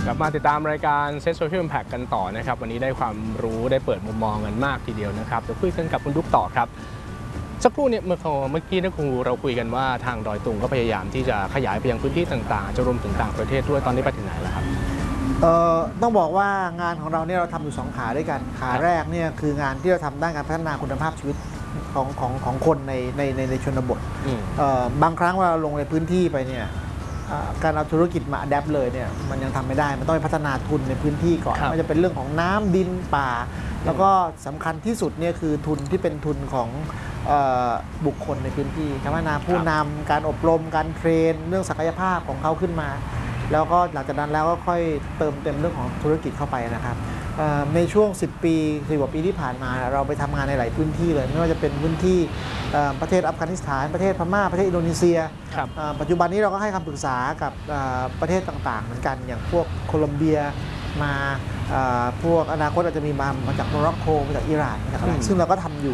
กลับมาติดตามรายการ Set Social Impact กันต่อนะครับวันนี้ได้ความรู้ได้เปิดมุมมองกันมากทีเดียวนะครับเดี๋ยวคุยกันกับคุณดุ๊กต่อครับสักครู่เนี่ยเมื่อกี้นะครูเราคุยกันว่าทางดอยตุงก็พยายามที่จะขยายไปยังพื้นที่ต่างๆจะรวมถึงต่างประเทศด้วยตอนนี้ไปถึงไหนแล้วครับต้องบอกว่างานของเราเนี่ยเราทำอยู่2ขาด้วยกันขาแรกเนี่ยคืองานที่เราทำด้านการพัฒนาคุณภาพชีวิตของคนในชนบทบางครั้งเวลาเราลงในพื้นที่ไปเนี่ยการเอาธุรกิจมาอัดแอปเลยเนี่ยมันยังทำไม่ได้มันต้องไปพัฒนาทุนในพื้นที่ก่อนมันจะเป็นเรื่องของน้ำดินป่าแล้วก็สำคัญที่สุดเนี่ยคือทุนที่เป็นทุนของบุคคลในพื้นที่พัฒนาผู้นำการอบรมการเทรนเรื่องศักยภาพของเขาขึ้นมาแล้วก็หลังจากนั้นแล้วก็ค่อยเติมเต็มเรื่องของธุรกิจเข้าไปนะครับในช่วง10 ปี10 กว่าปีที่ผ่านมาเราไปทำงานในหลายพื้นที่เลยไม่ว่าจะเป็นพื้นที่ประเทศอัฟกานิสถานประเทศพม่าประเทศอินโดนีเซียปัจจุบันนี้เราก็ให้คำปรึกษากับประเทศต่างๆเหมือนกันอย่างพวกโคลอมเบียมาพวกอนาคตอาจจะมีมาจากโมร็อกโกมาจากอิหร่านมาจากอะไรซึ่งเราก็ทำอยู่